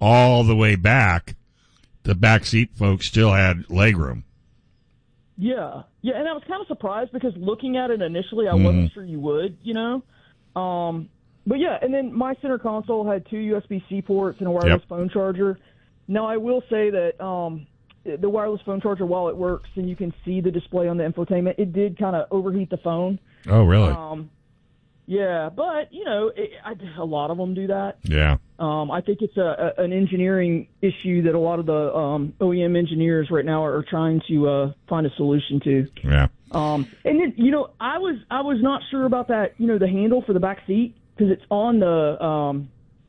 all the way back, the back seat folks still had legroom. Yeah, and I was kind of surprised because looking at it initially, I wasn't sure you would, But yeah, and then my center console had 2 USB-C ports and a wireless phone charger. Now, I will say that the wireless phone charger, while it works and you can see the display on the infotainment, it did kind of overheat the phone. Oh, really? Yeah, but, a lot of them do that. Yeah. I think it's an engineering issue that a lot of the OEM engineers right now are trying to find a solution to. Yeah. And then, I was not sure about that, the handle for the back seat, because it's on the,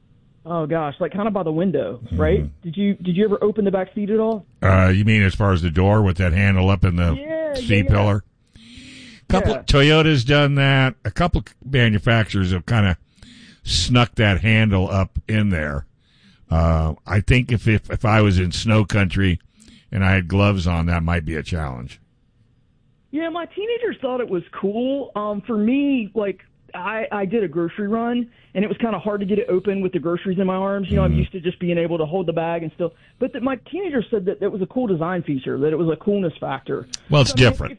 kind of by the window, right? Did you ever open the back seat at all? You mean as far as the door with that handle up in the C-pillar? Couple Toyota's done that. A couple manufacturers have kind of snuck that handle up in there. I think if I was in snow country and I had gloves on, that might be a challenge. Yeah, my teenagers thought it was cool. For me, I did a grocery run, and it was kind of hard to get it open with the groceries in my arms. I'm used to just being able to hold the bag and still. But my teenagers said that it was a cool design feature, that it was a coolness factor. Well, it's different.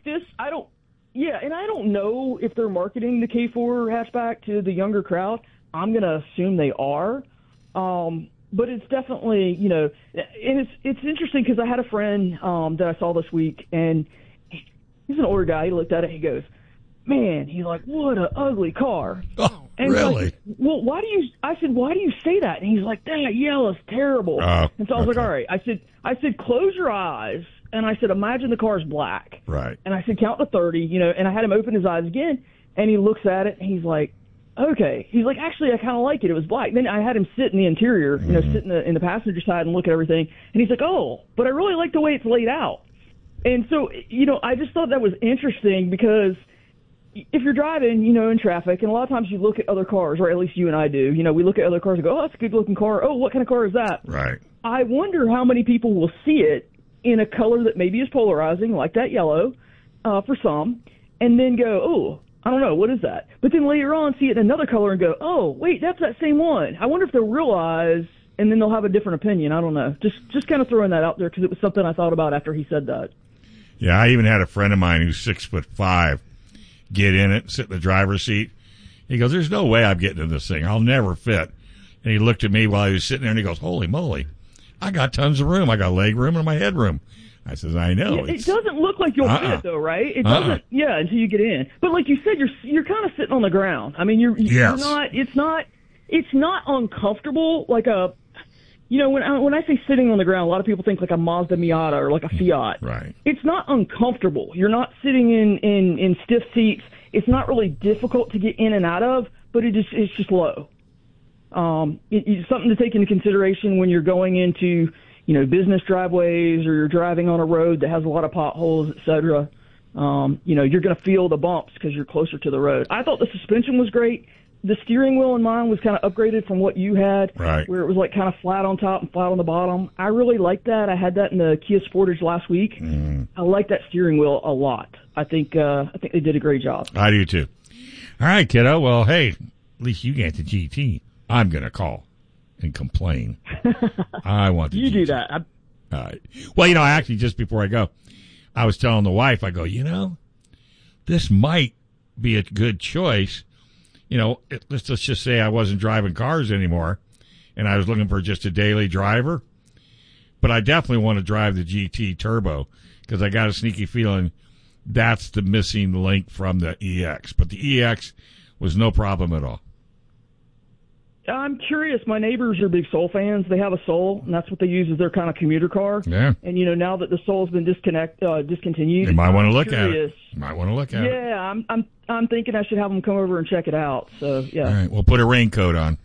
And I don't know if they're marketing the K4 hatchback to the younger crowd. I'm going to assume they are. But it's definitely, and it's interesting because I had a friend that I saw this week, and he's an older guy. He looked at it, he goes, man, he's like, what an ugly car. Oh, and really? Like, well, why do you say that? And he's like, that yellow's terrible. And so I was like, all right. I said, close your eyes. And I said, imagine the car's black. Right. And I said, count to 30, and I had him open his eyes again, and he looks at it, and he's like, okay. He's like, actually, I kind of like it. It was black. Then I had him sit in the interior, sit in the passenger side and look at everything. And he's like, oh, but I really like the way it's laid out. And so, I just thought that was interesting because if you're driving, in traffic, and a lot of times you look at other cars, or at least you and I do, we look at other cars and go, oh, that's a good-looking car. Oh, what kind of car is that? Right. I wonder how many people will see it in a color that maybe is polarizing, like that yellow, for some, and then go, oh, I don't know, what is that? But then later on see it in another color and go, oh, wait, that's that same one. I wonder if they'll realize, and then they'll have a different opinion. I don't know. Just kind of throwing that out there because it was something I thought about after he said that. Yeah, I even had a friend of mine who's 6'5" get in it, sit in the driver's seat. He goes, there's no way I'm getting in this thing. I'll never fit. And he looked at me while he was sitting there, and he goes, holy moly, I got tons of room. I got leg room and my head room. I says, I know. Yeah, it doesn't look like you'll fit, though, right? It doesn't. Yeah, until you get in. But like you said, you're kind of sitting on the ground. I mean, you're not. It's not uncomfortable like a. When I say sitting on the ground, a lot of people think like a Mazda Miata or like a Fiat. Right. It's not uncomfortable. You're not sitting in stiff seats. It's not really difficult to get in and out of, but it's just low. It's something to take into consideration when you're going into, business driveways or you're driving on a road that has a lot of potholes, et cetera. You're going to feel the bumps because you're closer to the road. I thought the suspension was great. The steering wheel in mine was kind of upgraded from what you had, right, where it was like kind of flat on top and flat on the bottom. I really like that. I had that in the Kia Sportage last week. I like that steering wheel a lot. I think they did a great job. I do too. All right, kiddo. Well, hey, at least you got the GT. I'm going to call and complain. I want the GT. You do that. All right. Well, I actually, just before I go, I was telling the wife, I go, this might be a good choice. Let's just say I wasn't driving cars anymore and I was looking for just a daily driver. But I definitely want to drive the GT Turbo because I got a sneaky feeling that's the missing link from the EX. But the EX was no problem at all. I'm curious. My neighbors are big Soul fans. They have a Soul, and that's what they use as their kind of commuter car. Yeah. And, now that the Soul's been discontinued, you might want to look at it. You might want to look at it. Yeah, I'm thinking I should have them come over and check it out. So, yeah. All right. We'll put a raincoat on.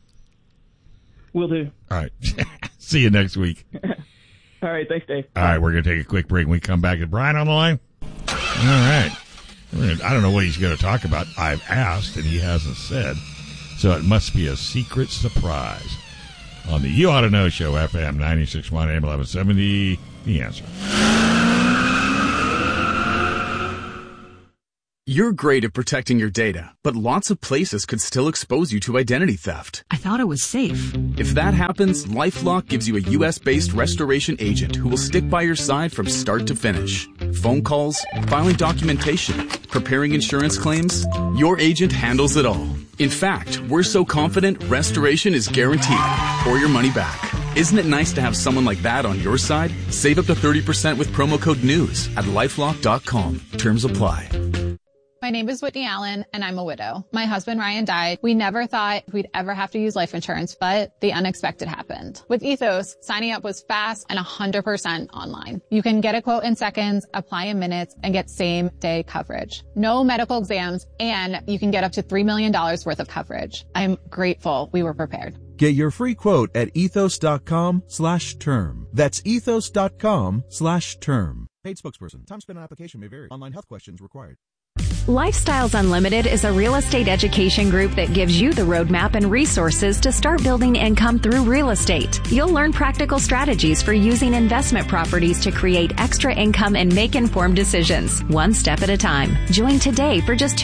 Will do. All right. See you next week. All right. Thanks, Dave. All right. We're going to take a quick break. When we come back, is Brian on the line? All right. I don't know what he's going to talk about. I've asked, and he hasn't said. So it must be a secret surprise on the You Ought to Know Show, FM 96.1 AM 1170. The Answer. You're great at protecting your data, but lots of places could still expose you to identity theft. I thought it was safe. If that happens, LifeLock gives you a U.S.-based restoration agent who will stick by your side from start to finish. Phone calls, filing documentation, preparing insurance claims, your agent handles it all. In fact, we're so confident restoration is guaranteed or your money back. Isn't it nice to have someone like that on your side? Save up to 30% with promo code NEWS at LifeLock.com. Terms apply. My name is Whitney Allen, and I'm a widow. My husband, Ryan, died. We never thought we'd ever have to use life insurance, but the unexpected happened. With Ethos, signing up was fast and 100% online. You can get a quote in seconds, apply in minutes, and get same-day coverage. No medical exams, and you can get up to $3 million worth of coverage. I'm grateful we were prepared. Get your free quote at ethos.com/term. That's ethos.com/term. Paid spokesperson. Time spent on application may vary. Online health questions required. Lifestyles Unlimited is a real estate education group that gives you the roadmap and resources to start building income through real estate. You'll learn practical strategies for using investment properties to create extra income and make informed decisions, one step at a time. Join today for just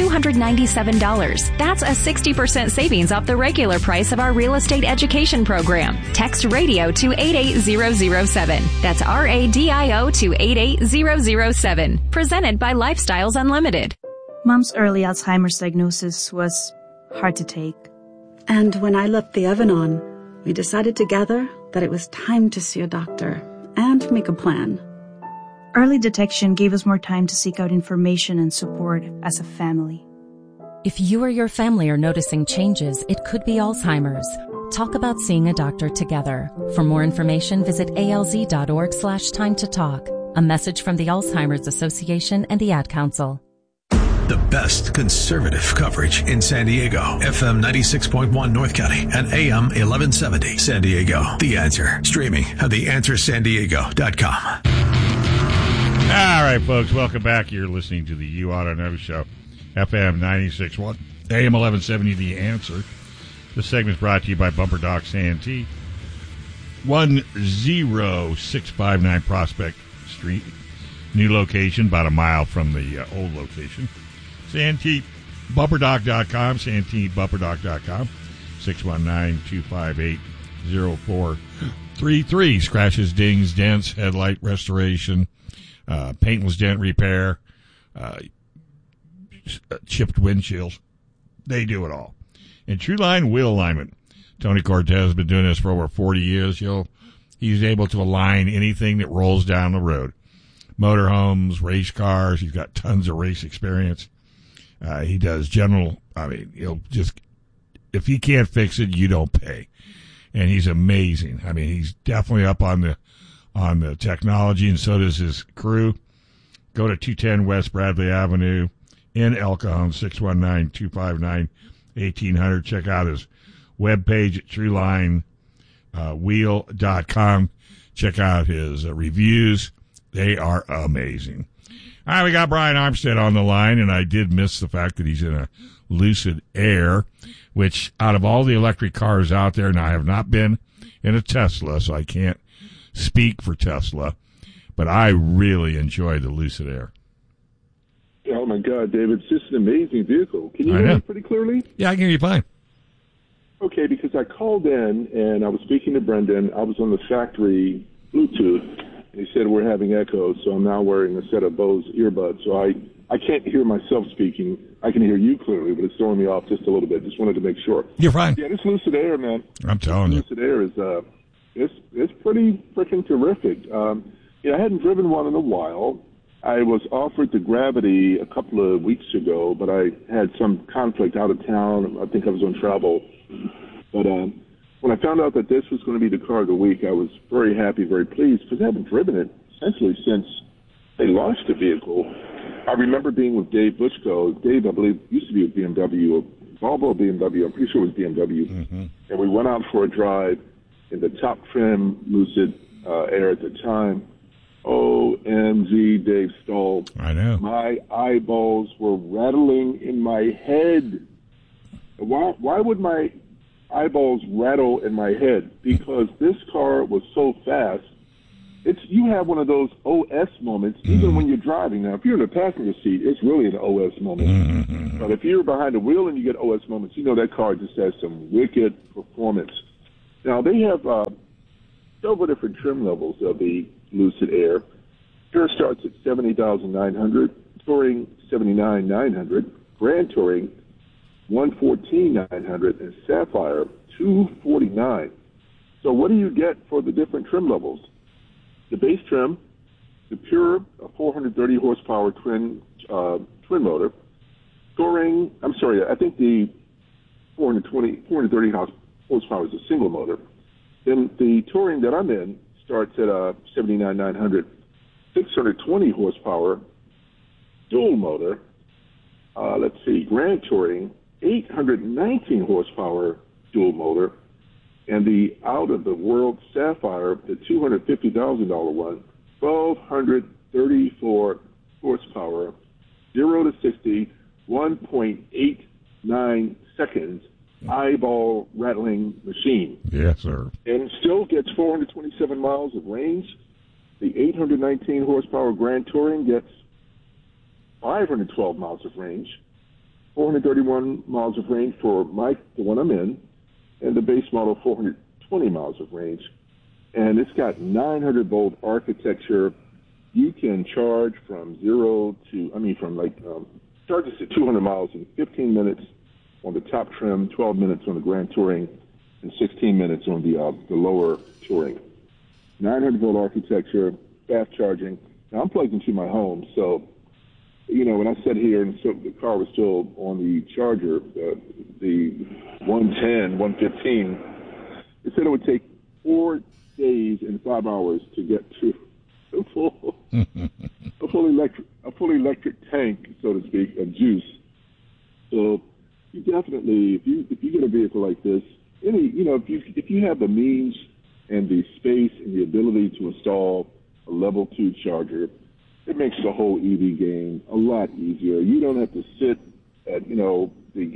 $297. That's a 60% savings off the regular price of our real estate education program. Text radio to 88007. That's RADIO to 88007. Presented by Lifestyles Unlimited. Mom's early Alzheimer's diagnosis was hard to take. And when I left the oven on, we decided together that it was time to see a doctor and make a plan. Early detection gave us more time to seek out information and support as a family. If you or your family are noticing changes, it could be Alzheimer's. Talk about seeing a doctor together. For more information, visit alz.org/time to talk. A message from the Alzheimer's Association and the Ad Council. The best conservative coverage in San Diego. FM 96.1 North County and AM 1170 San Diego. The Answer. Streaming at theanswersandiego.com. All right, folks, welcome back. You're listening to the You Oughta Know Show. FM 96.1 AM 1170 The Answer. This segment is brought to you by Bumper Dock Santee. 10659 Prospect Street. New location, about a mile from the old location. Santee, bumperdock.com, SanteeBumperdock.com, 619-258-0433. Scratches, dings, dents, headlight restoration, paintless dent repair, chipped windshields. They do it all. And Trueline Wheel Alignment. Tony Cortez has been doing this for over 40 years. He's able to align anything that rolls down the road. Motorhomes, race cars. He's got tons of race experience. He does general, if he can't fix it, you don't pay. And he's amazing. I mean, he's definitely up on the technology, and so does his crew. Go to 210 West Bradley Avenue in El Cajon, 619-259-1800. Check out his webpage at truelinewheel.com. Check out his reviews. They are amazing. All right, we got Brian Armstead on the line, and I did miss the fact that he's in a Lucid Air, which out of all the electric cars out there, and I have not been in a Tesla, so I can't speak for Tesla, but I really enjoy the Lucid Air. Oh, my God, David, it's just an amazing vehicle. Can you hear me pretty clearly? Yeah, I can hear you fine. Okay, because I called in, and I was speaking to Brendan. I was on the factory Bluetooth. He said we're having echoes, so I'm now wearing a set of Bose earbuds. So I can't hear myself speaking. I can hear you clearly, but it's throwing me off just a little bit. Just wanted to make sure. You're fine. Yeah, this Lucid Air, man. I'm telling you. Lucid Air is it's pretty freaking terrific. I hadn't driven one in a while. I was offered the Gravity a couple of weeks ago, but I had some conflict out of town. I think I was on travel. But when I found out that this was going to be the car of the week, I was very happy, very pleased, because I haven't driven it essentially since they launched the vehicle. I remember being with Dave Bushko. Dave, I believe, used to be with BMW, Volvo or BMW. I'm pretty sure it was BMW. Mm-hmm. And we went out for a drive in the top trim Lucid Air at the time. OMG, Dave Stahl. I know. My eyeballs were rattling in my head. Why would my eyeballs rattle in my head? Because this car was so fast, you have one of those OS moments even when you're driving. Now, if you're in the passenger seat, it's really an OS moment. But if you're behind the wheel and you get OS moments, you know that car just has some wicked performance. Now, they have several different trim levels of the Lucid Air. Air starts at $70,900, Touring $79,900, Grand Touring $114,900, and Sapphire $249,000. So what do you get for the different trim levels? The base trim, the pure 430 horsepower twin motor. Touring, I think the 430 horsepower is a single motor. Then the Touring that I'm in starts at $79,900, 620 horsepower dual motor. Let's see, Grand Touring, 819 horsepower dual motor. And the out-of-the-world Sapphire, the $250,000 one, 1,234 horsepower, 0 to 60, 1.89 seconds, eyeball-rattling machine. Yes, sir. And still gets 427 miles of range. The 819 horsepower Grand Touring gets 512 miles of range, 431 miles of range for the one I'm in, and the base model 420 miles of range. And it's got 900-volt architecture. You can charge from charges to 200 miles in 15 minutes on the top trim, 12 minutes on the Grand Touring, and 16 minutes on the lower Touring. 900-volt architecture, fast charging. Now, I'm plugged into my home, so, when I sat here and so the car was still on the charger, the 110, 115, it said it would take 4 days and 5 hours to get to a full electric tank, so to speak, of juice. So you definitely, if you get a vehicle like this, if you have the means and the space and the ability to install a level 2 charger, it makes the whole EV game a lot easier. You don't have to sit at, the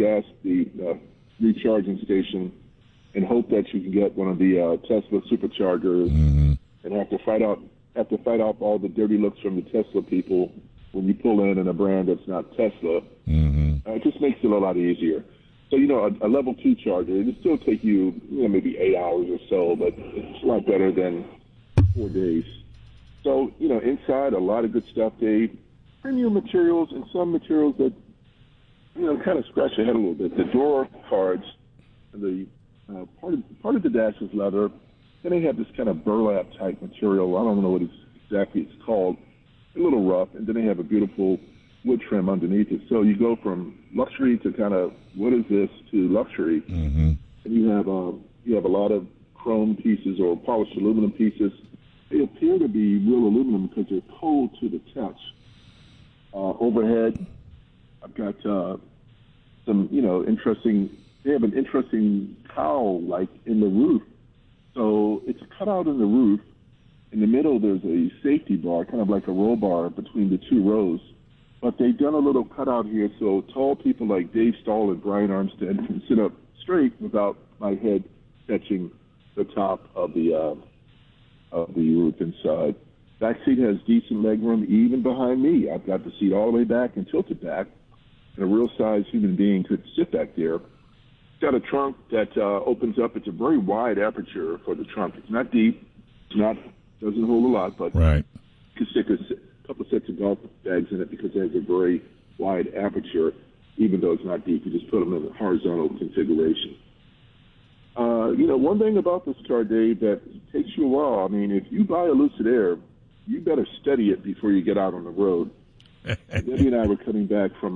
recharging station and hope that you can get one of the Tesla superchargers and have to fight off all the dirty looks from the Tesla people when you pull in a brand that's not Tesla. It just makes it a lot easier. So, a level 2 charger, it'll still take you, maybe 8 hours or so, but it's a lot better than 4 days. So, inside, a lot of good stuff, Dave. Premium materials and some materials that, kind of scratch your head a little bit. The door cards, the part of the dash is leather. Then they have this kind of burlap type material. I don't know what exactly it's called. A little rough. And then they have a beautiful wood trim underneath it. So you go from luxury to kind of what is this to luxury. And you have a lot of chrome pieces or polished aluminum pieces. They appear to be real aluminum because they're cold to the touch. Overhead, I've got some, interesting. They have an interesting cowl like in the roof. So it's cut out in the roof. In the middle, there's a safety bar, kind of like a roll bar between the two rows. But they've done a little cutout here so tall people like Dave Stahl and Brian Armstead can sit up straight without my head touching the top of the roof inside. Back seat has decent legroom even behind me. I've got the seat all the way back and tilted back, and a real-sized human being could sit back there. It's got a trunk that opens up. It's a very wide aperture for the trunk. It's not deep. Doesn't hold a lot, but right. You can stick a couple of sets of golf bags in it because it has a very wide aperture, even though it's not deep. You just put them in a horizontal configuration. One thing about this car, Dave, that takes you a while. I mean, if you buy a Lucid Air, you better study it before you get out on the road. Debbie and I were coming back from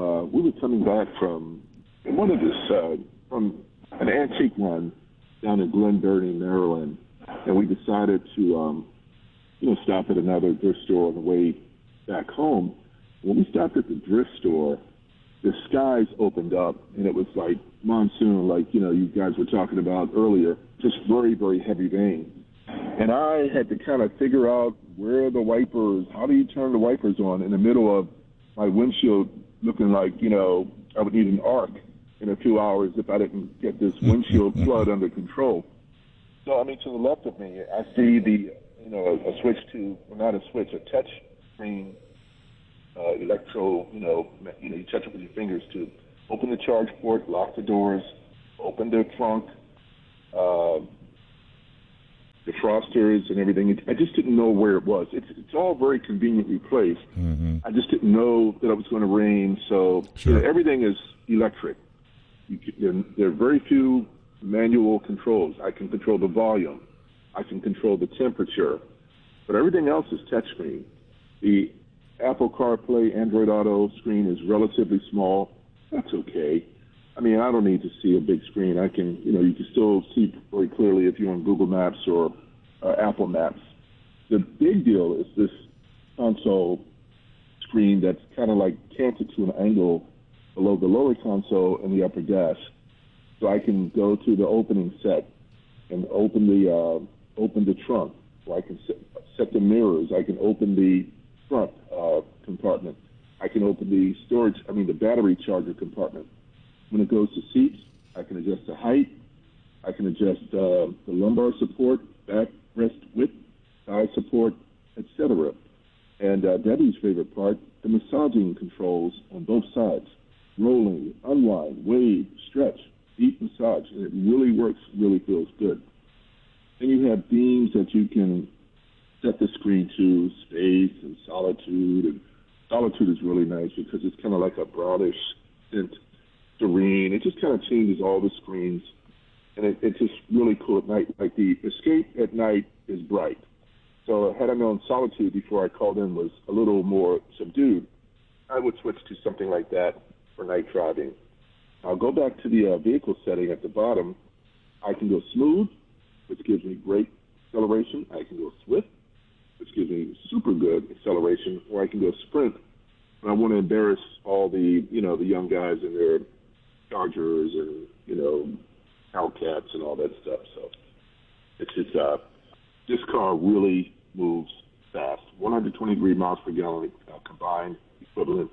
from an antique run down in Glen Burnie, Maryland, and we decided to stop at another thrift store on the way back home. When we stopped at the thrift store, the skies opened up, and it was like monsoon, like, you guys were talking about earlier, just very, very heavy rain. And I had to kind of figure out where the wipers, how do you turn the wipers on in the middle of my windshield looking like, I would need an arc in a few hours if I didn't get this windshield flood under control. So, to the left of me, I see the a switch to, well, not a switch, a touch screen, electro, you touch it with your fingers to open the charge port, lock the doors, open the trunk, defrosters and everything. I just didn't know where it was. It's all very conveniently placed. Mm-hmm. I just didn't know that it was going to rain, so everything is electric. There are very few manual controls. I can control the volume. I can control the temperature. But everything else is touchscreen. The Apple CarPlay, Android Auto screen is relatively small. That's okay. I mean, I don't need to see a big screen. I can, you can still see very clearly if you're on Google Maps or Apple Maps. The big deal is this console screen that's kind of like canted to an angle below the lower console and the upper dash. So I can go to the opening set and open the trunk. So I can set the mirrors. I can open the front compartment. I can open the battery charger compartment. When it goes to seats, I can adjust the height. I can adjust the lumbar support, backrest width, thigh support, etc. And Debbie's favorite part, the massaging controls on both sides. Rolling, unwind, wave, stretch, deep massage. And it really works, really feels good. Then you have themes that you can set the screen to, space and solitude. And solitude is really nice because it's kind of like a brownish tint. Serene. It just kind of changes all the screens, and it's just really cool at night. Like the Escape at night is bright. So had I known Solitude before I called in was a little more subdued, I would switch to something like that for night driving. I'll go back to the vehicle setting at the bottom. I can go smooth, which gives me great acceleration. I can go swift, which gives me super good acceleration, or I can go sprint. And I want to embarrass all the young guys in their Chargers and, Hellcats and all that stuff. So this car really moves fast. 123 miles per gallon combined equivalent.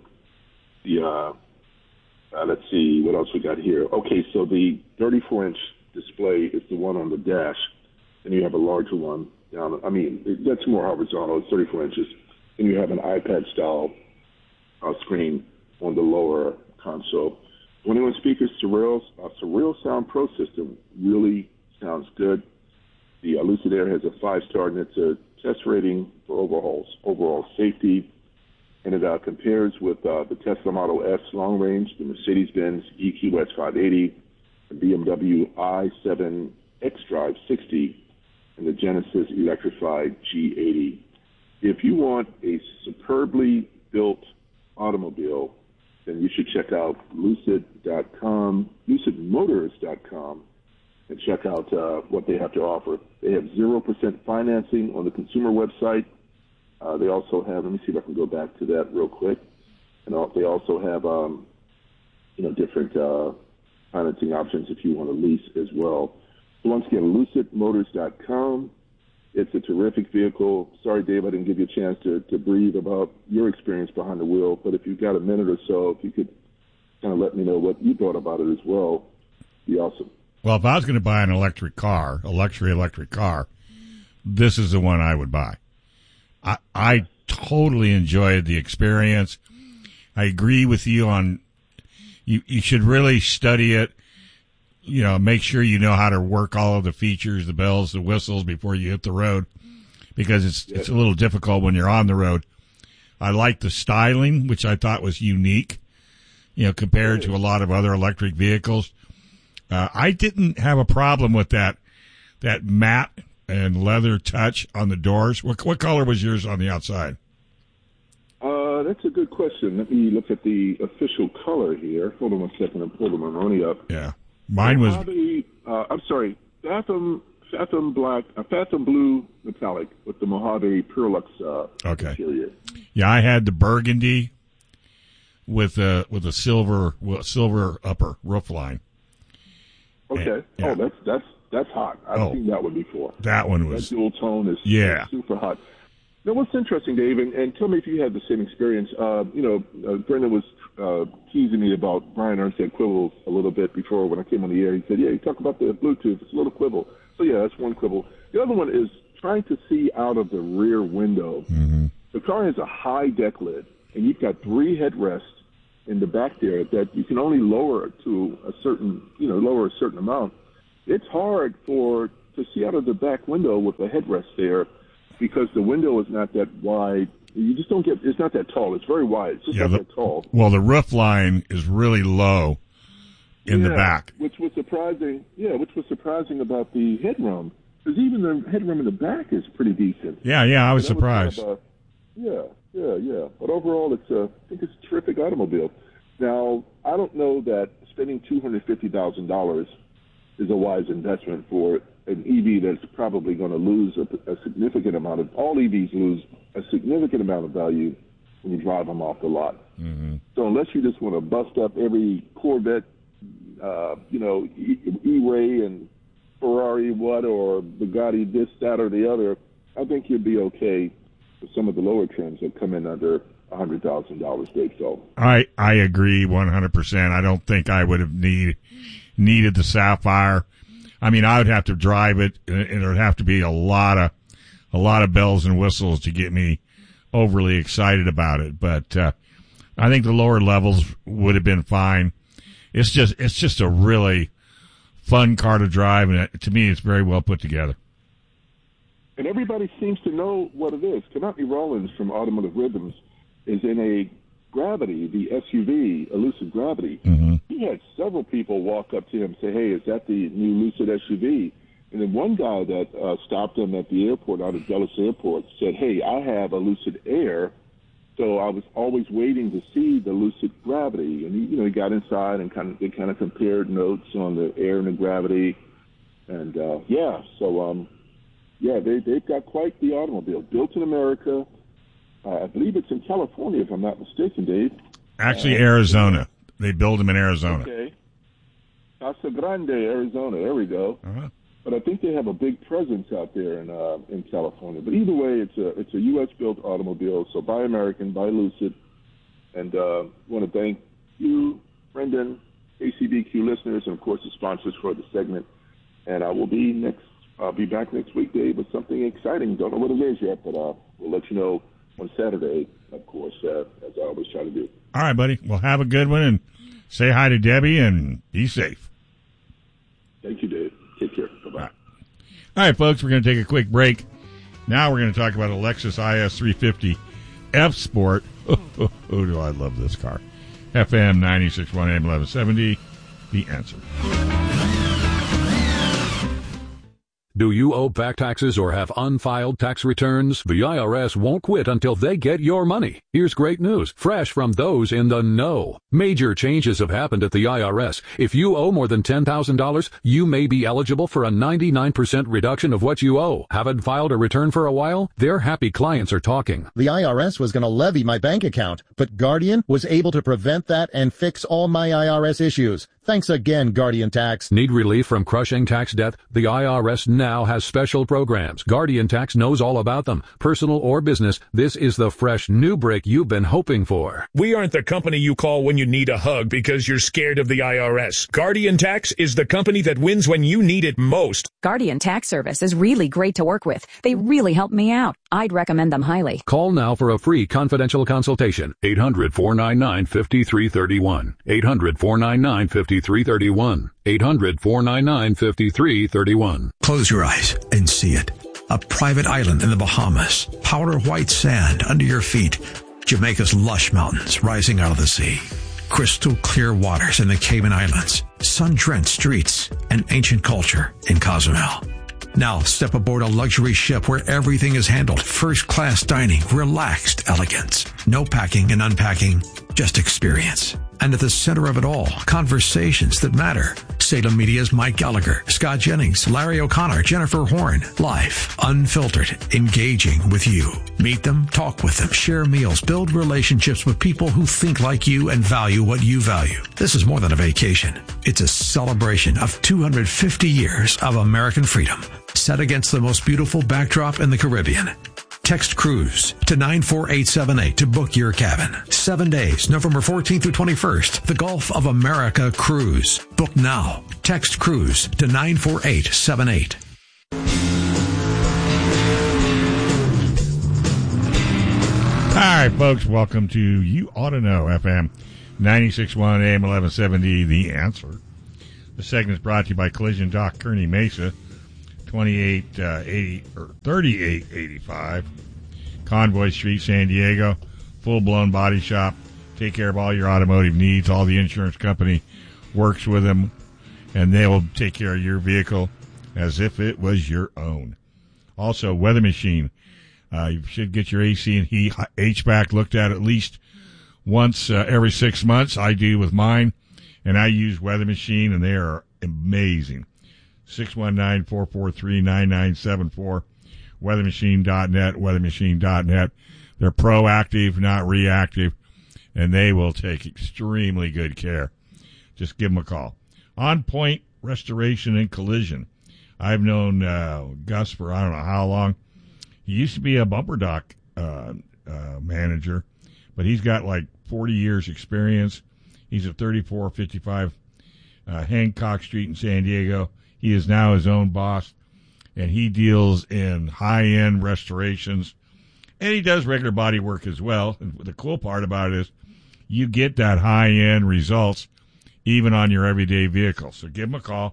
Let's see what else we got here. Okay, so the 34-inch display is the one on the dash, and you have a larger one down. I mean, that's more horizontal. It's 34 inches. And you have an iPad-style screen on the lower console. 21 speakers, Surreal Sound Pro system really sounds good. The Lucid Air has a 5-star, and it's a test rating for overall safety. And it compares with the Tesla Model S long range, the Mercedes-Benz EQS 580, the BMW i7 xDrive 60, and the Genesis electrified G80. If you want a superbly built automobile, then you should check out Lucid.com, LucidMotors.com, and check out what they have to offer. They have 0% financing on the consumer website. They also have, let me see if I can go back to that real quick. And they also have, different financing options if you want to lease as well. So once again, LucidMotors.com. It's a terrific vehicle. Sorry, Dave, I didn't give you a chance to breathe about your experience behind the wheel. But if you've got a minute or so, if you could kind of let me know what you thought about it as well, it'd be awesome. Well, if I was going to buy an electric car, a luxury electric car, this is the one I would buy. I totally enjoyed the experience. I agree with you on you should really study it. Make sure you know how to work all of the features, the bells, the whistles before you hit the road, because it's a little difficult when you're on the road. I like the styling, which I thought was unique, compared to a lot of other electric vehicles. I didn't have a problem with that matte and leather touch on the doors. What color was yours on the outside? That's a good question. Let me look at the official color here. Hold on one second and pull the Maroni up. Yeah. Mine was. Fathom black, Fathom blue metallic with the Mojave Perlux interior. Yeah, I had the burgundy with a silver upper roof line. Okay. And, that's hot. I've seen that one before. That one was. That dual tone is super hot. Now, what's interesting, Dave, and tell me if you had the same experience. Brendan was teasing me about Brian Ernst had quibbles a little bit when I came on the air. He said, you talk about the Bluetooth. It's a little quibble. So, yeah, that's one quibble. The other one is trying to see out of the rear window. Mm-hmm. The car has a high deck lid, and you've got 3 headrests in the back there that you can only lower to a certain, lower a certain amount. It's hard to see out of the back window with the headrest there because the window is not that wide. You just don't get, it's not that tall. It's very wide. It's just not that tall. Well, the roof line is really low in the back. Which was surprising about the headroom. Because even the headroom in the back is pretty decent. Yeah, I was surprised. Yeah. But overall, I think it's a terrific automobile. Now, I don't know that spending $250,000 is a wise investment for an EV that's probably going to lose a significant amount of. All EVs lose a significant amount of value when you drive them off the lot. Mm-hmm. So unless you just want to bust up every Corvette, E-Ray and Ferrari or Bugatti this, that, or the other, I think you'd be okay with some of the lower trims that come in under $100,000, Dave. So I agree 100%. I don't think I would have needed the Sapphire. I mean, I would have to drive it, and it would have to be a lot of bells and whistles to get me overly excited about it. But I think the lower levels would have been fine. It's just a really fun car to drive, and to me, it's very well put together. And everybody seems to know what it is. Kanatni Rollins from Automotive Rhythms is in a Gravity, the SUV, a Lucid Gravity. Mm-hmm. He had several people walk up to him and say, hey, is that the new Lucid SUV? And then one guy that stopped him at the airport, out of Dulles Airport, said, hey, I have a Lucid Air, so I was always waiting to see the Lucid Gravity. And he got inside and they kind of compared notes on the Air and the Gravity. And, they've got quite the automobile. Built in America. I believe it's in California, if I'm not mistaken, Dave. Actually, Arizona. They build them in Arizona. Okay. Casa Grande, Arizona. There we go. Uh-huh. But I think they have a big presence out there in California. But either way, it's a U.S.-built automobile, so buy American, buy Lucid. And want to thank you, Brendan, ACBQ listeners, and, of course, the sponsors for the segment. And I'll be back next week, Dave, with something exciting. Don't know what it is yet, but we'll let you know on Saturday, of course, as I always try to do. All right, buddy. Well, have a good one, and say hi to Debbie, and be safe. Thank you, Dave. Take care. Bye-bye. All right, folks, we're going to take a quick break. Now we're going to talk about a Lexus IS350 F Sport. Oh, do I love this car. FM 96.1 AM 1170, The Answer. Do you owe back taxes or have unfiled tax returns? The IRS won't quit until they get your money. Here's great news, fresh from those in the know. Major changes have happened at the IRS. If you owe more than $10,000, you may be eligible for a 99% reduction of what you owe. Haven't filed a return for a while? Their happy clients are talking. The IRS was going to levy my bank account, but Guardian was able to prevent that and fix all my IRS issues. Thanks again, Guardian Tax. Need relief from crushing tax debt? The IRS now has special programs. Guardian Tax knows all about them. Personal or business, this is the fresh new break you've been hoping for. We aren't the company you call when you need a hug because you're scared of the IRS. Guardian Tax is the company that wins when you need it most. Guardian Tax Service is really great to work with. They really helped me out. I'd recommend them highly. Call now for a free confidential consultation. 800-499-5331. 800-499-5331. 800-499-5331. Close your eyes and see it. A private island in the Bahamas. Powder white sand under your feet. Jamaica's lush mountains rising out of the sea. Crystal clear waters in the Cayman Islands. Sun-drenched streets and ancient culture in Cozumel. Now step aboard a luxury ship where everything is handled. First-class dining, relaxed elegance. No packing and unpacking, just experience. And at the center of it all, conversations that matter. Salem Media's Mike Gallagher, Scott Jennings, Larry O'Connor, Jennifer Horn. Live, unfiltered, engaging with you. Meet them, talk with them, share meals, build relationships with people who think like you and value what you value. This is more than a vacation. It's a celebration of 250 years of American freedom, set against the most beautiful backdrop in the Caribbean. Text cruise to 94878 to book your cabin. 7 days, November 14th through 21st. The Gulf of America Cruise. Book now. Text cruise to 94878. right, folks, welcome to You Ought to Know, FM 96.1 AM 1170, The Answer. The segment is brought to you by Collision Dock, Kearney Mesa, 3885 Convoy Street, San Diego. Full-blown body shop. Take care of all your automotive needs. All the insurance company works with them, and they will take care of your vehicle as if it was your own. Also, Weather Machine. You should get your AC and HVAC looked at least once every 6 months. I do with mine, and I use Weather Machine, and they are amazing. 619-443-9974, weathermachine.net, weathermachine.net. They're proactive, not reactive, and they will take extremely good care. Just give them a call. On Point Restoration and Collision. I've known Gus for I don't know how long. He used to be a bumper dock manager, but he's got like 40 years experience. He's at 3455 Hancock Street in San Diego. He is now his own boss, and he deals in high-end restorations, and he does regular body work as well. And the cool part about it is you get that high-end results even on your everyday vehicle. So give him a call,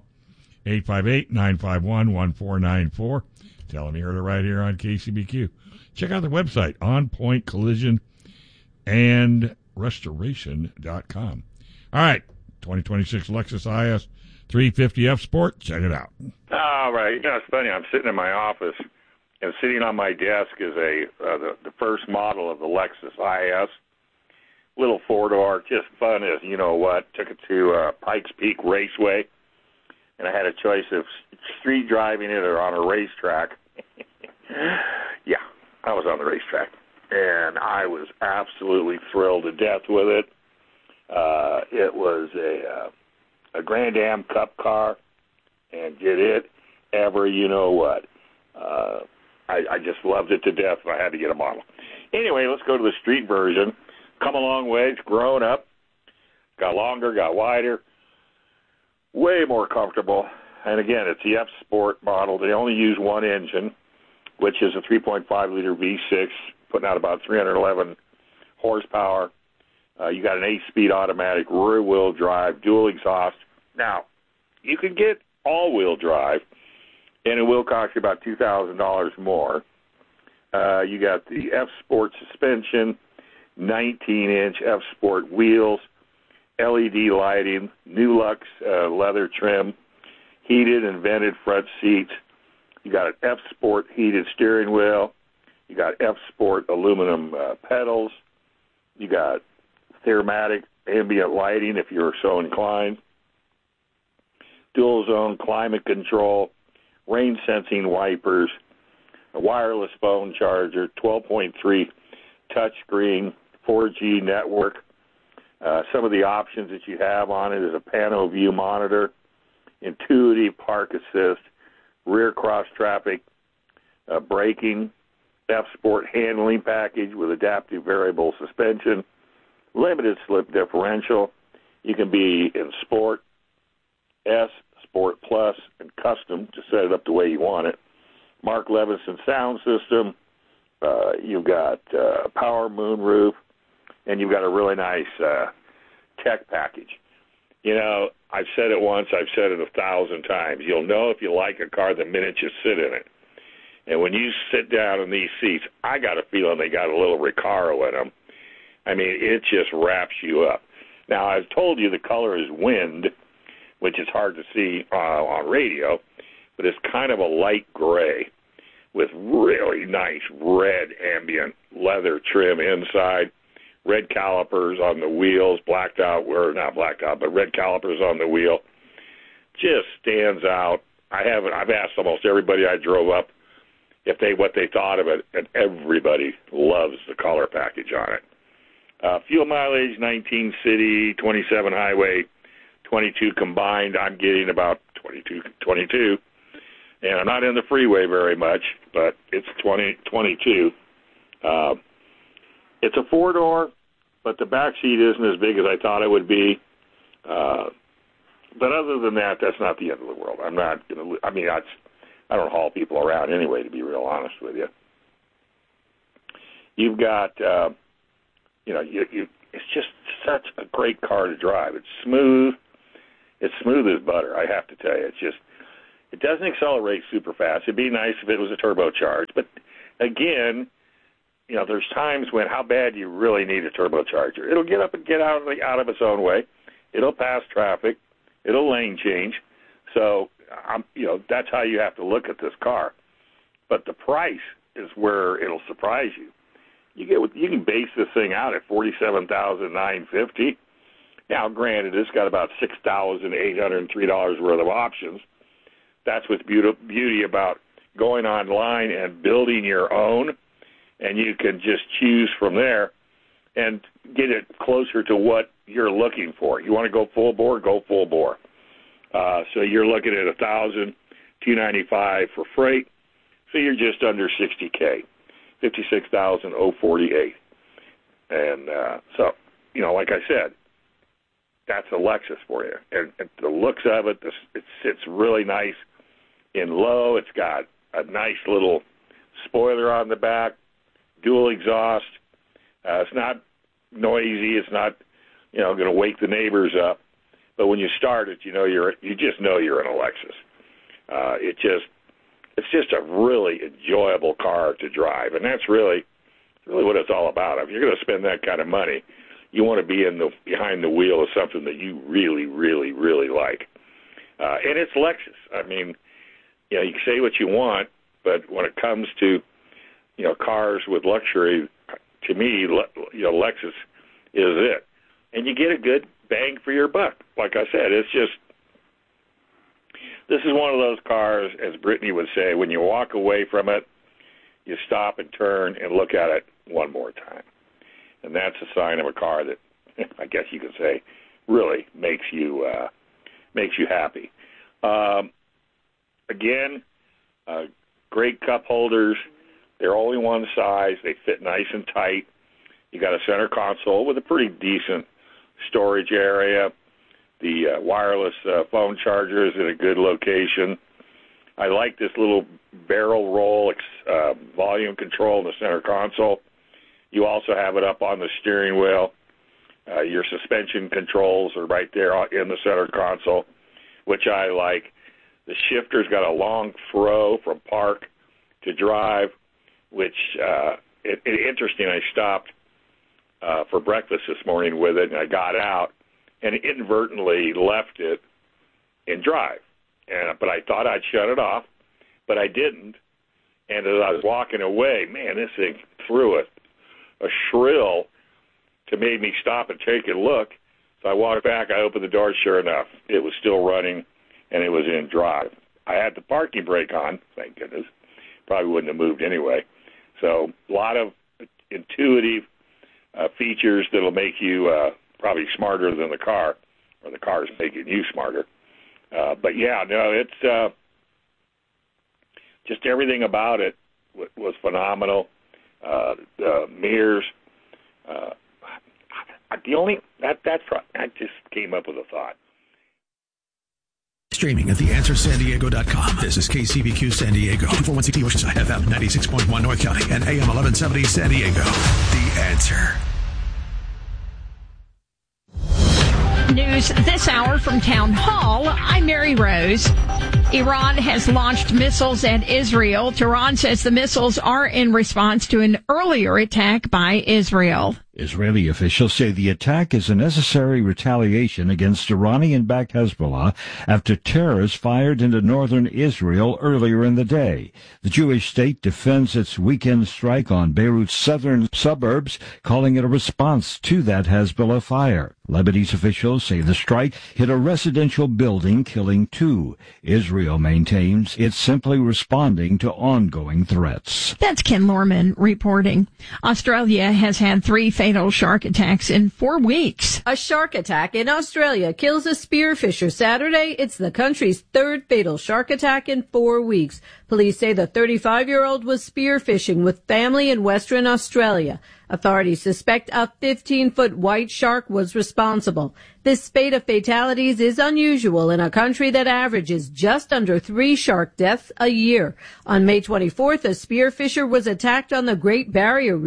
858-951-1494. Tell them you heard it right here on KCBQ. Check out the website, On Point Collision and Restoration.com. All right, 2026 Lexus IS 350F Sport. Check it out. All right. You know, it's funny. I'm sitting in my office, and sitting on my desk is the first model of the Lexus IS. Little four-door, just fun as you know what. Took it to Pikes Peak Raceway, and I had a choice of street driving it or on a racetrack. Yeah, I was on the racetrack, and I was absolutely thrilled to death with it. It was a Grand Am Cup car, and did it ever you know what. I just loved it to death. I had to get a model. Anyway, let's go to the street version. Come a long way. It's grown up. Got longer, got wider. Way more comfortable. And again, it's the F Sport model. They only use one engine, which is a 3.5-liter V6, putting out about 311 horsepower. You got an 8-speed automatic rear-wheel drive, dual exhaust. Now, you can get all-wheel drive, and it will cost you about $2,000 more. You got the F Sport suspension, 19-inch F Sport wheels, LED lighting, Nulux leather trim, heated and vented front seats. You got an F Sport heated steering wheel. You got F Sport aluminum pedals. You got Thermatic ambient lighting if you're so inclined. Dual zone climate control, rain sensing wipers, a wireless phone charger, 12.3 touchscreen, 4G network. Some of the options that you have on it is a pano view monitor, intuitive park assist, rear cross traffic braking, F Sport handling package with adaptive variable suspension, limited slip differential. You can be in Sport, S, Sport Plus, and Custom to set it up the way you want it. Mark Levinson sound system. You've got power moonroof, and you've got a really nice tech package. You know, I've said it once, I've said it 1,000 times. You'll know if you like a car the minute you sit in it. And when you sit down in these seats, I got a feeling they got a little Recaro in them. I mean, it just wraps you up. Now, I've told you the color is wind, which is hard to see on radio, but it's kind of a light gray with really nice red ambient leather trim inside, red calipers on the wheels, blacked out, or not blacked out, but red calipers on the wheel. Just stands out. I've asked almost everybody I drove up what they thought of it, and everybody loves the color package on it. Fuel mileage, 19 city, 27 highway, 22 combined. I'm getting about 22. And I'm not in the freeway very much, but it's 22. It's a four-door, but the back seat isn't as big as I thought it would be. But other than that, that's not the end of the world. I'm not going to. I mean, I don't haul people around anyway, to be real honest with you. You've got it's just such a great car to drive. It's smooth. It's smooth as butter, I have to tell you. It doesn't accelerate super fast. It'd be nice if it was a turbocharged. But, again, there's times when how bad you really need a turbocharger. It'll get up and get out of its own way. It'll pass traffic. It'll lane change. So, that's how you have to look at this car. But the price is where it'll surprise you. You can base this thing out at $47,950. Now, granted, it's got about $6,803 worth of options. That's what's beauty about going online and building your own, and you can just choose from there and get it closer to what you're looking for. You want to go full bore, go full bore. So you're looking at $1,295 for freight, so you're just under $60K, $56,048. And so, like I said, that's a Lexus for you. And the looks of it, it sits really nice in low. It's got a nice little spoiler on the back, dual exhaust. It's not noisy. It's not, going to wake the neighbors up. But when you start it, you just know you're in a Lexus. It's just a really enjoyable car to drive, and that's really what it's all about. If you're going to spend that kind of money, you want to be behind the wheel of something that you really, really, really like. And it's Lexus. I mean, you can say what you want, but when it comes to, cars with luxury, to me, Lexus is it. And you get a good bang for your buck. Like I said, this is one of those cars, as Brittany would say, when you walk away from it, you stop and turn and look at it one more time. And that's a sign of a car that, I guess you could say, really makes you happy. Again, great cup holders. They're only one size. They fit nice and tight. You got a center console with a pretty decent storage area. The wireless phone charger is in a good location. I like this little barrel roll volume control in the center console. You also have it up on the steering wheel. Your suspension controls are right there in the center console, which I like. The shifter's got a long throw from park to drive, which interesting. I stopped for breakfast this morning with it, and I got out and inadvertently left it in drive. But I thought I'd shut it off, but I didn't. And as I was walking away, man, this thing threw a shrill to make me stop and take a look. So I walked back, I opened the door, sure enough, it was still running, and it was in drive. I had the parking brake on, thank goodness. Probably wouldn't have moved anyway. So a lot of intuitive features that'll make you probably smarter than the car, or the car's making you smarter. But yeah, no, it's just everything about it was phenomenal. The mirrors. I just came up with a thought. Streaming at theanswersandiego.com. This is KCBQ San Diego, 416 Oceanside, FM 96.1 North County, and AM 1170 San Diego. The Answer. News this hour from Town Hall. I'm Mary Rose. Iran has launched missiles at Israel. Tehran says the missiles are in response to an earlier attack by Israel. Israeli officials say the attack is a necessary retaliation against Iranian-backed Hezbollah after terrorists fired into northern Israel earlier in the day. The Jewish state defends its weekend strike on Beirut's southern suburbs, calling it a response to that Hezbollah fire. Lebanese officials say the strike hit a residential building, killing 2. Israel maintains it's simply responding to ongoing threats. That's Ken Lorman reporting. Australia has had 3 fatal shark attacks in 4 weeks. A shark attack in Australia kills a spearfisher Saturday. It's the country's 3rd fatal shark attack in 4 weeks. Police say the 35-year-old was spearfishing with family in Western Australia. Authorities suspect a 15-foot white shark was responsible. This spate of fatalities is unusual in a country that averages just under 3 shark deaths a year. On May 24th, a spearfisher was attacked on the Great Barrier Reef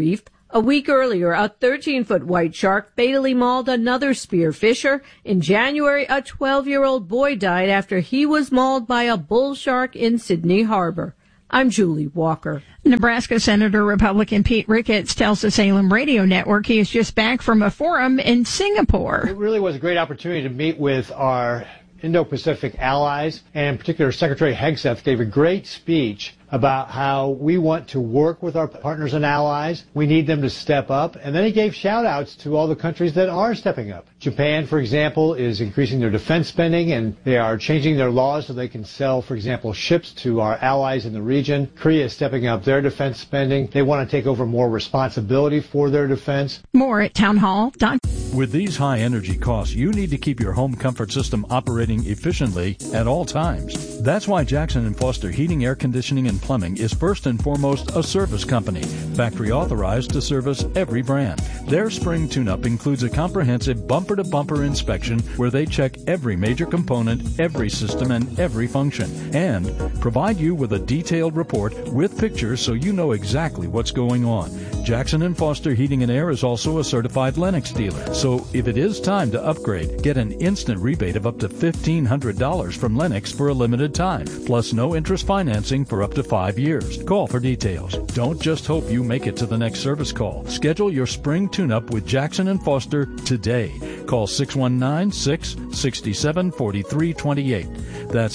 A week earlier, a 13-foot white shark fatally mauled another spearfisher. In January, a 12-year-old boy died after he was mauled by a bull shark in Sydney Harbor. I'm Julie Walker. Nebraska Senator Republican Pete Ricketts tells the Salem Radio Network he is just back from a forum in Singapore. It really was a great opportunity to meet with our Indo-Pacific allies, and in particular Secretary Hegseth gave a great speech about how we want to work with our partners and allies. We need them to step up. And then he gave shout-outs to all the countries that are stepping up. Japan, for example, is increasing their defense spending, and they are changing their laws so they can sell, for example, ships to our allies in the region. Korea is stepping up their defense spending. They want to take over more responsibility for their defense. More at townhall.com. With these high energy costs, you need to keep your home comfort system operating efficiently at all times. That's why Jackson & Foster Heating, Air Conditioning, and Plumbing is first and foremost a service company, factory authorized to service every brand. Their spring tune-up includes a comprehensive bumper-to-bumper inspection where they check every major component, every system, and every function, and provide you with a detailed report with pictures so you know exactly what's going on. Jackson & Foster Heating and Air is also a certified Lennox dealer, so if it is time to upgrade, get an instant rebate of up to $1,500 from Lennox for a limited time, plus no interest financing for up to 5 years. Call for details. Don't just hope you make it to the next service call. Schedule your spring tune-up with Jackson & Foster today. Call 619-667-4328. That's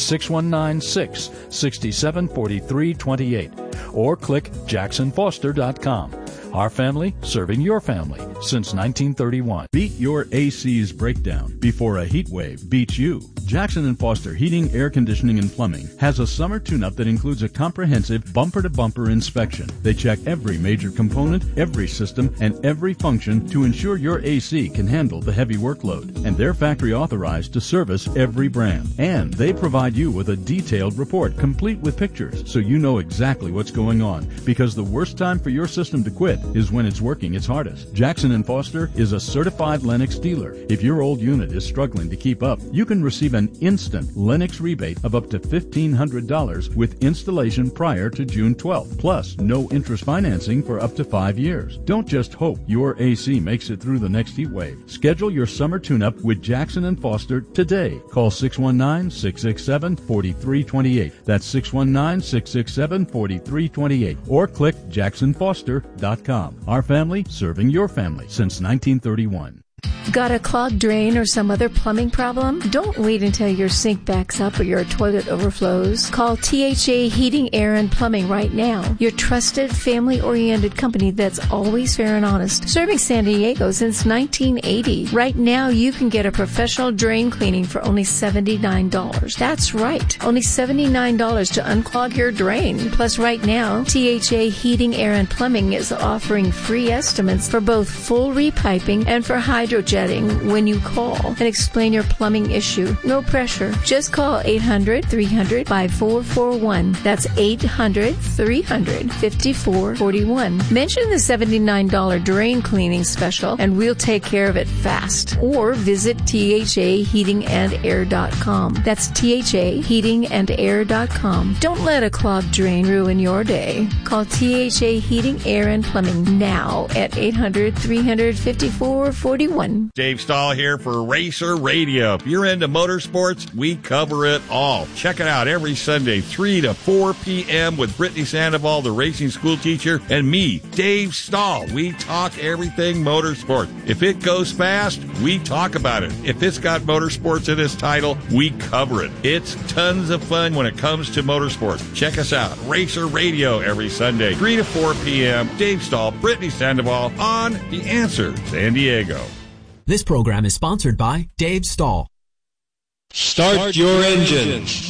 619-667-4328. Or click jacksonfoster.com. Our family serving your family since 1931. Beat your AC's breakdown before a heat wave beats you. Jackson & Foster Heating, Air Conditioning, and Plumbing has a summer tune-up that includes a comprehensive bumper-to-bumper inspection. They check every major component, every system, and every function to ensure your AC can handle the heavy workload. And they're factory authorized to service every brand. And they provide you with a detailed report complete with pictures so you know exactly what's going on. Because the worst time for your system to quit is when it's working its hardest. Jackson & Foster is a certified Lennox dealer. If your old unit is struggling to keep up, you can receive an instant Lennox rebate of up to $1,500 with installation prior to June 12th, plus no interest financing for up to 5 years. Don't just hope your AC makes it through the next heat wave. Schedule your summer tune-up with Jackson & Foster today. Call 619-667-4328. That's 619-667-4328. Or click jacksonfoster.com. Our family serving your family since 1931. Got a clogged drain or some other plumbing problem? Don't wait until your sink backs up or your toilet overflows. Call THA Heating, Air, and Plumbing right now. Your trusted, family-oriented company that's always fair and honest. Serving San Diego since 1980. Right now, you can get a professional drain cleaning for only $79. That's right. Only $79 to unclog your drain. Plus, right now, THA Heating, Air, and Plumbing is offering free estimates for both full repiping and for hydrojetting when you call and explain your plumbing issue. No pressure. Just call 800-300-5441. That's 800-300-5441. Mention the $79 drain cleaning special and we'll take care of it fast. Or visit THAHeatingandAir.com. That's THAHeatingandAir.com. Don't let a clogged drain ruin your day. Call THA Heating, Air, and Plumbing now at 800-300-5441. Dave Stahl here for Racer Radio. If you're into motorsports, we cover it all. Check it out every Sunday, 3 to 4 p.m. with Brittany Sandoval, the racing school teacher, and me, Dave Stahl. We talk everything motorsport. If it goes fast, we talk about it. If it's got motorsports in its title, we cover it. It's tons of fun when it comes to motorsports. Check us out, Racer Radio, every Sunday, 3 to 4 p.m. Dave Stahl, Brittany Sandoval on The Answer San Diego. This program is sponsored by Dave Stahl. Start your engines.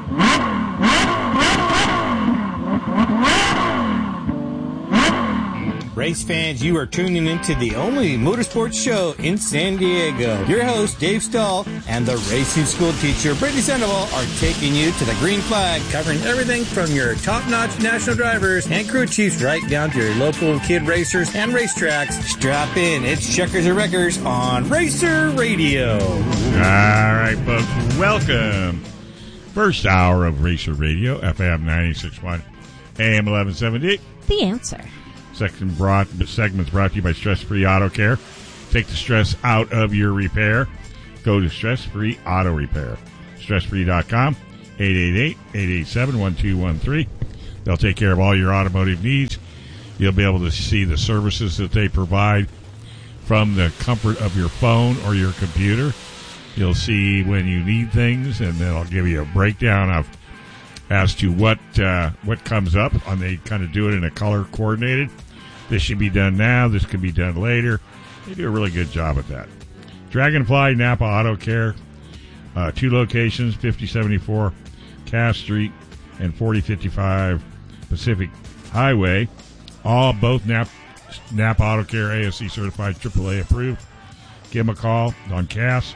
Race fans, you are tuning into the only motorsports show in San Diego. Your host, Dave Stahl, and the racing school teacher, Brittany Sandoval, are taking you to the green flag, covering everything from your top-notch national drivers and crew chiefs right down to your local kid racers and racetracks. Strap in. It's Checkers and Wreckers on Racer Radio. All right, folks, welcome. First hour of Racer Radio, FM 96.1, AM 1170. The Answer. Segments brought to you by Stress Free Auto Care. Take the stress out of your repair. Go to Stress Free Auto Repair. StressFree.com, 888-887-1213. They'll take care of all your automotive needs. You'll be able to see the services that they provide from the comfort of your phone or your computer. You'll see when you need things, and then I'll give you a breakdown of as to what comes up. And they kind of do it in a color coordinated. This should be done now. This could be done later. They do a really good job at that. Dragonfly Napa Auto Care, 2 locations, 5074 Cass Street and 4055 Pacific Highway. Both Napa Auto Care ASC certified, AAA approved. Give them a call on Cass,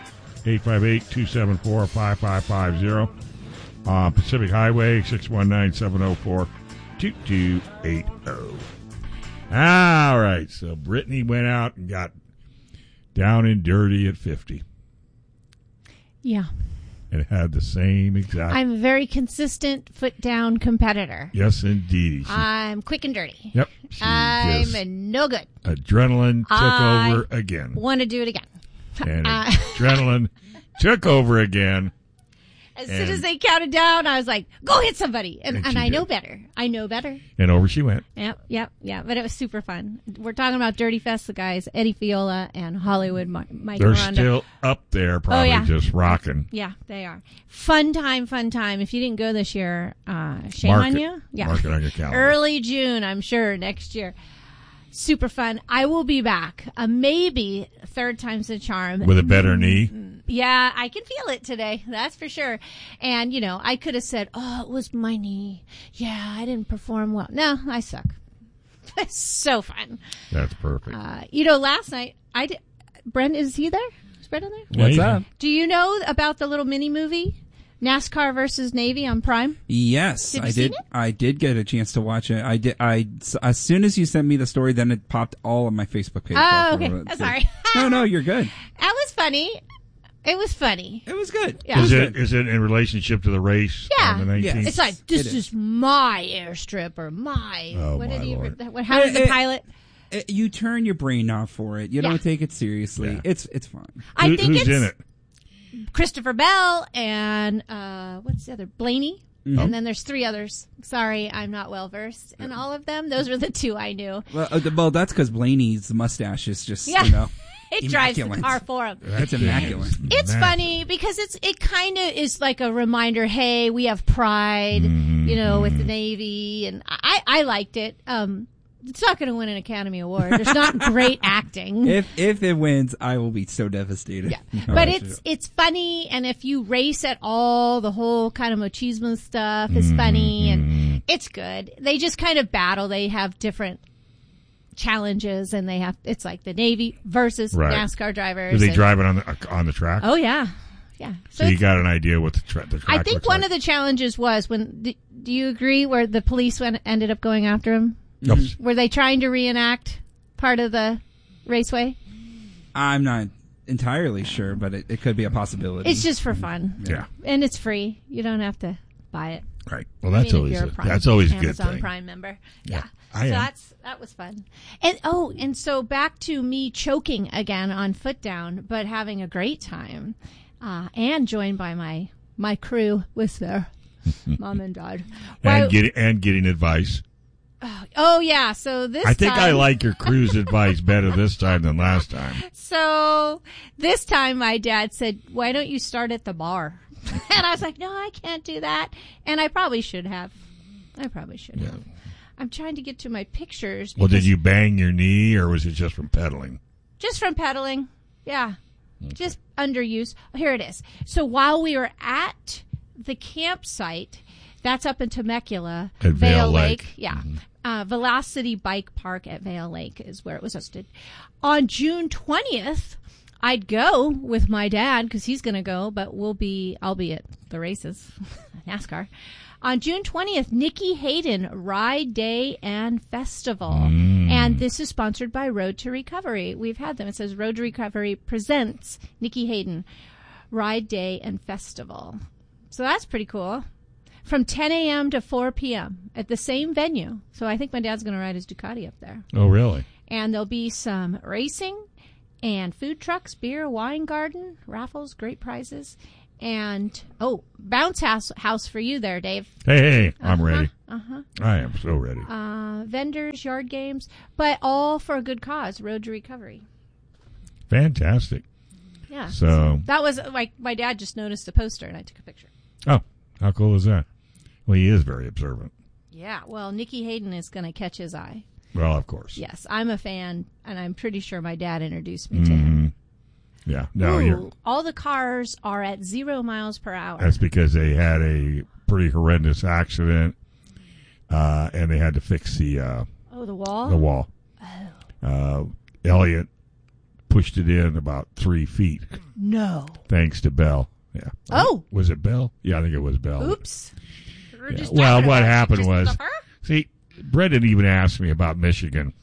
858-274-5550. Pacific Highway, 619-704-2280. All right, so Brittany went out and got down and dirty at 50. Yeah. And had the same exact... I'm a very consistent foot-down competitor. Yes, indeed. I'm quick and dirty. Yep. I'm no good. Adrenaline took over again. Want to do it again. And adrenaline took over again. As soon as they counted down, I was like, go hit somebody. And I know better. I know better. And over she went. Yep. But it was super fun. We're talking about Dirty Fest, the guys, Eddie Fiola and Hollywood Mike They're Miranda. Still up there, probably just rocking. Yeah, they are. Fun time. If you didn't go this year, shame on you. Yeah. Mark it on your calendar. Early June, I'm sure, next year. Super fun. I will be back. Maybe third time's the charm. With a better knee? Yeah, I can feel it today. That's for sure. And, I could have said, it was my knee. Yeah, I didn't perform well. No, I suck. It's so fun. That's perfect. Last night, Brent, is he there? Is Brent on there? What's up? Do you know about the little mini movie? NASCAR versus Navy on Prime? Yes, I did. I did get a chance to watch it. I did. As soon as you sent me the story, then it popped all on my Facebook page. Oh, okay. Sorry. No, you're good. That was funny. It was funny. It was good. Yeah. Is it in relationship to the race? Yeah. On the 19th? It's like, this is my airstrip or my. Oh, what my did he? Lord. How did the pilot? You turn your brain off for it. You don't take it seriously. Yeah. It's fun. Who's in it? Christopher Bell and what's the other? Blaney. Mm-hmm. And then there's 3 others. Sorry, I'm not well versed in all of them. Those were the 2 I knew. Well, that's because Blaney's mustache is just it drives the car for him. It's immaculate. It's funny because it kind of is like a reminder. Hey, we have pride, with the Navy, and I liked it. It's not going to win an Academy Award. There's not great acting. If it wins, I will be so devastated. Yeah. But it's funny, and if you race at all, the whole kind of machismo stuff is funny, and it's good. They just kind of battle. They have different challenges, and it's like the Navy versus NASCAR drivers. Do they drive it on the track? Oh, yeah. Yeah. So you got an idea what the track I think one of the challenges was do you agree where the police ended up going after him? Nope. Were they trying to reenact part of the raceway? I'm not entirely sure, but it could be a possibility. It's just for fun. Yeah. And it's free. You don't have to buy it. Right. Well, that's always a good thing. Amazon Prime member. Yeah. That was fun. And so back to me choking again on foot down, but having a great time, and joined by my crew with their mom and dad. And getting advice. Oh, yeah. So I think I like your crew's advice better this time than last time. So this time my dad said, why don't you start at the bar? And I was like, no, I can't do that. And I probably should have. have. I'm trying to get to my pictures. Well, did you bang your knee, or was it just from pedaling? Just from pedaling. Yeah. Okay. Just underuse. Oh, here it is. So while we were at the campsite, that's up in Temecula. At Vail Lake. Yeah. Mm-hmm. Velocity Bike Park at Vail Lake is where it was hosted. On June 20th, I'd go with my dad because he's going to go, but I'll be at the races, NASCAR. On June 20th, Nikki Hayden Ride Day and Festival. And this is sponsored by Road to Recovery. We've had them. It says Road to Recovery presents Nikki Hayden Ride Day and Festival. So that's pretty cool. from 10 a.m. to 4 p.m. at the same venue. So I think my dad's going to ride his Ducati up there. Oh, really? And there'll be some racing and food trucks, beer, wine garden, raffles, great prizes. And, bounce house for you there, Dave. Hey, I'm ready. Uh-huh. I am so ready. Vendors, yard games, but all for a good cause, Road to Recovery. Fantastic. Yeah. So that was, my dad just noticed a poster, and I took a picture. Oh, how cool is that? Well, he is very observant. Yeah, well, Nikki Hayden is going to catch his eye. Well, of course. Yes, I'm a fan, and I'm pretty sure my dad introduced me to him. Yeah. No, all the cars are at 0 miles per hour. That's because they had a pretty horrendous accident, and they had to fix the the wall? The wall. Oh. Elliot pushed it in about 3 feet. No. Thanks to Belle. Yeah. Oh. Was it Belle? Yeah, I think it was Belle. Oops. Yeah. Well, what happened was, see, Brendan even asked me about Michigan.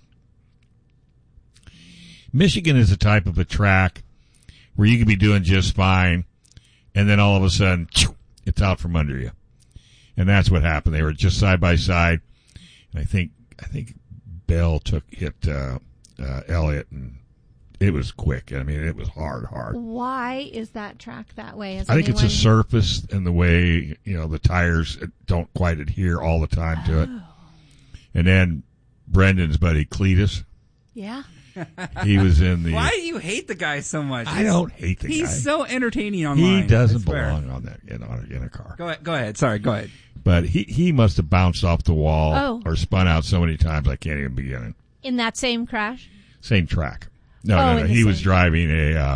Michigan is a type of a track where you could be doing just fine, and then all of a sudden, it's out from under you. And that's what happened. They were just side by side, and I think Bell hit Elliott, and it was quick. I mean, it was hard. Why is that track that way? I think it's a surface and the way, the tires don't quite adhere all the time to it. And then Brendan's buddy Cletus. Yeah. He was in the... Why do you hate the guy so much? I don't hate the guy. He's so entertaining online. He doesn't belong on that in a car. Go ahead. Sorry, go ahead. But he must have bounced off the wall or spun out so many times I can't even begin. In that same crash? Same track. No. He was driving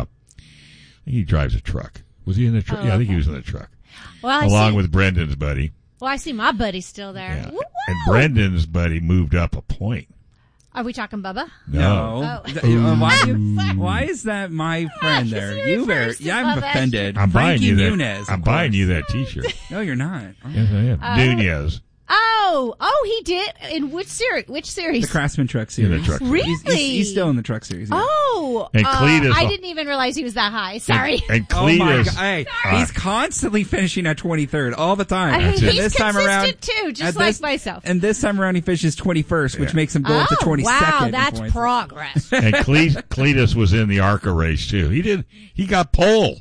he drives a truck. Was he in the truck? Yeah, I think he was in the truck. Well, along with Brendan's buddy. Well, I see my buddy still there. Yeah. And Brendan's buddy moved up a point. Are we talking Bubba? No. Why is that my friend there? I'm offended. I'm buying you that. Nunez, I'm buying you that T-shirt. No, you're not. Yes, I am. Nunez. Oh, he did. In which series? The Craftsman Truck Series. In the truck really? He's still in the Truck Series. Yeah. Oh. And Cletus. I didn't even realize he was that high. Sorry. And Cletus. Hey, he's constantly finishing at 23rd all the time. He's this time around, too, just like myself. And this time around he finishes 21st, which makes him go up to 22nd. Wow, that's progress. And Cletus was in the ARCA race, too. He got pole.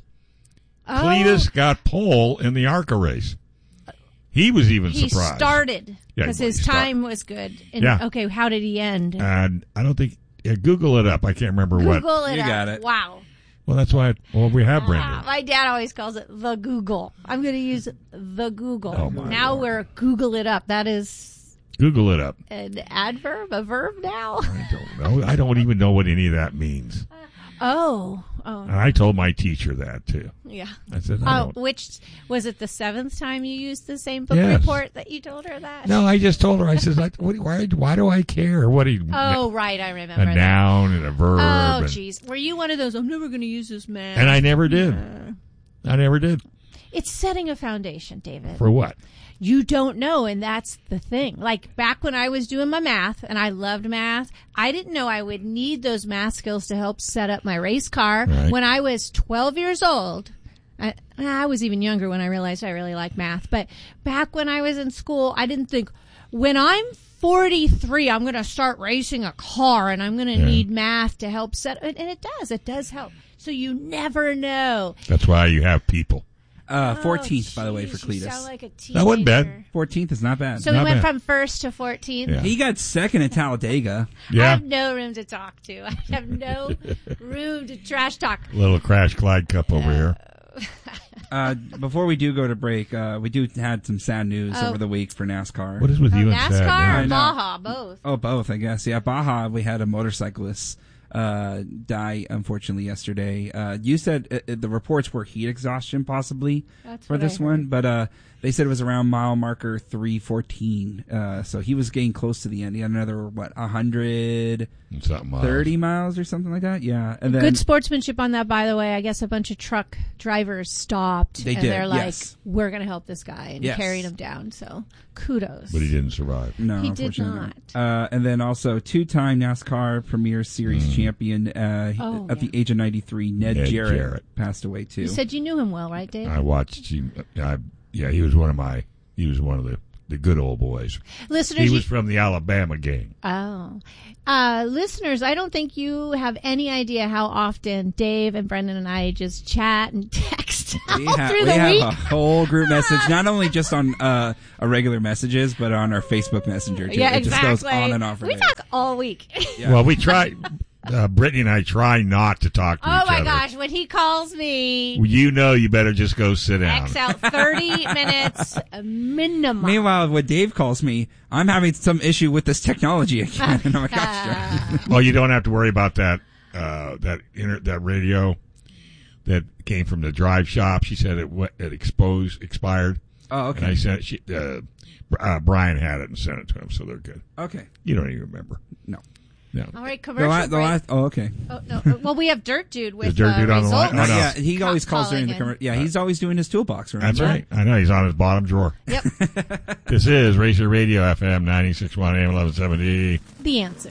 Cletus got pole in the ARCA race. He was even surprised. He started because his time was good. And, okay, how did he end? And I don't think... Google it up. I can't remember what. Google it you up. Got it. Wow. Well, that's why... we have Brendan. My dad always calls it the Google. I'm going to use the Google. Oh, my now Lord. We're Google it up. That is... Google it up. An adverb? A verb now? I don't know. I don't even know what any of that means. Oh. And I told my teacher that, too. Yeah. I said, which, was it the 7th time you used the same book Yes. report that you told her that? No, I just told her. I said, why do I care? What do you... Oh, right. I remember a that. noun and a verb. Oh, jeez. Were you one of those, I'm never going to use this, man? And I never did. I never did. It's setting a foundation, David. For what? You don't know, and that's the thing. Like, back when I was doing my math, and I loved math, I didn't know I would need those math skills to help set up my race car. Right. When I was 12 years old, I was even younger when I realized I really liked math, but back when I was in school, I didn't think, when I'm 43, I'm going to start racing a car, and I'm going to need math to help set it. And it does help. So you never know. That's why you have people. 14th, by the way, for Cletus. You sound like a teenager. That wasn't bad. 14th is not bad. So we went from 1st to 14th? Yeah. He got 2nd at Talladega. Yeah. I have no room to talk to. I have no room to trash talk. Little Crash Clyde Cup over here. Before we do go to break, we had some sad news over the week for NASCAR. What is with you and sad NASCAR news? or Baja? Both. Oh, both, I guess. Yeah, Baja, we had a motorcyclist die, unfortunately, yesterday. You said the reports were heat exhaustion, possibly, for this one, but they said it was around mile marker 314. So he was getting close to the end. He had another, 130 miles or something like that? Yeah. And then, good sportsmanship on that, by the way. I guess a bunch of truck drivers stopped. They're like, we're going to help this guy, and carried him down. So kudos. But he didn't survive. No, he did not. And then also 2-time NASCAR Premier Series champion at the age of 93, Ned Jarrett passed away too. You said you knew him well, right, Dave? I watched him. He was one of my He was one of the good old boys. Listeners, he was from the Alabama gang. Oh. Listeners, I don't think you have any idea how often Dave and Brendan and I just chat and text we have a whole group message, not only just on our regular messages, but on our Facebook Messenger, too. Yeah, it just goes on and on for we days. talk all week. Yeah. Well, we try... Brittany and I try not to talk to each other. Oh, my gosh. When he calls me... You know you better just go sit down. X out 30 minutes minimum. Meanwhile, when Dave calls me, I'm having some issue with this technology again. And I'm like, gosh. Well, you don't have to worry about that that radio that came from the drive shop. She said it expired. Oh, okay. And I sent it. Brian had it and sent it to him, so they're good. Okay. You don't even remember. No. No. All right, commercial break. Okay. Oh, no. Well, we have Dirt Dude with Dirt Dude on the line? results. Oh, no. Yeah, he always calls during the commercial. Yeah, he's always doing his toolbox. That's right. I know. He's on his bottom drawer. Yep. This is Racer Radio FM 96.1 AM 1170. The Answer.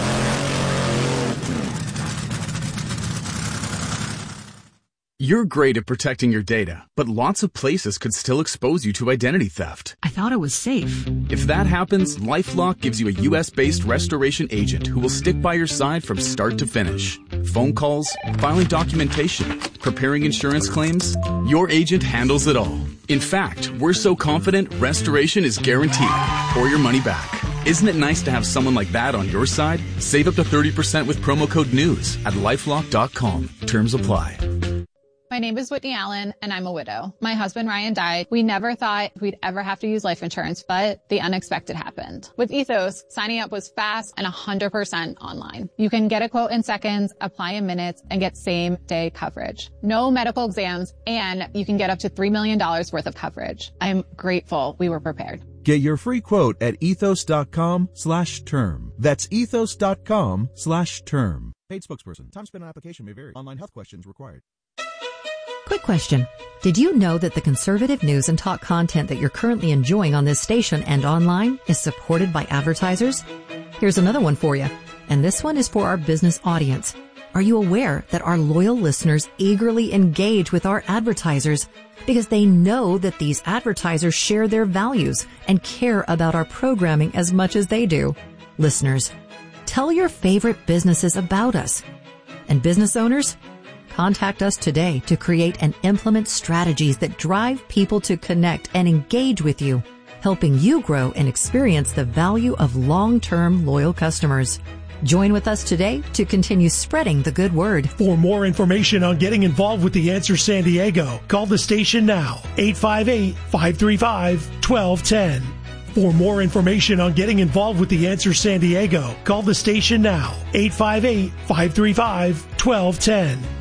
You're great at protecting your data, but lots of places could still expose you to identity theft. I thought it was safe. If that happens, LifeLock gives you a U.S.-based restoration agent who will stick by your side from start to finish. Phone calls, filing documentation, preparing insurance claims, your agent handles it all. In fact, we're so confident restoration is guaranteed or your money back. Isn't it nice to have someone like that on your side? Save up to 30% with promo code NEWS at LifeLock.com. Terms apply. My name is Whitney Allen, and I'm a widow. My husband, Ryan, died. We never thought we'd ever have to use life insurance, but the unexpected happened. With Ethos, signing up was fast and 100% online. You can get a quote in seconds, apply in minutes, and get same-day coverage. No medical exams, and you can get up to $3 million worth of coverage. I'm grateful we were prepared. Get your free quote at ethos.com/term. That's ethos.com/term. Paid spokesperson. Time spent on application may vary. Online health questions required. Quick question. Did you know that the conservative news and talk content that you're currently enjoying on this station and online is supported by advertisers? Here's another one for you. And this one is for our business audience. Are you aware that our loyal listeners eagerly engage with our advertisers because they know that these advertisers share their values and care about our programming as much as they do? Listeners, tell your favorite businesses about us. And business owners, contact us today to create and implement strategies that drive people to connect and engage with you, helping you grow and experience the value of long-term loyal customers. Join with us today to continue spreading the good word. For more information on getting involved with The Answer San Diego, call the station now, 858-535-1210. For more information on getting involved with The Answer San Diego, call the station now, 858-535-1210.